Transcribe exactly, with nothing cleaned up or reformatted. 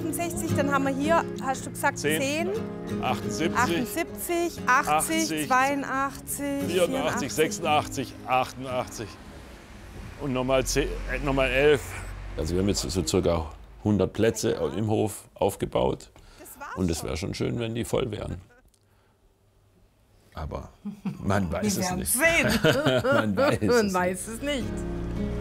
achtundsechzig, dann haben wir hier, hast du gesagt, zehn, achtundsiebzig, achtundsiebzig, achtzig, achtzig, zweiundachtzig, vierundachtzig, sechsundachtzig, achtundachtzig und nochmal zehn, äh, nochmal elf. Also wir haben jetzt so circa hundert Plätze im Hof aufgebaut und es wäre schon schön, wenn die voll wären. Aber man weiß es nicht. Sehen. Man weiß, Man es weiß es nicht.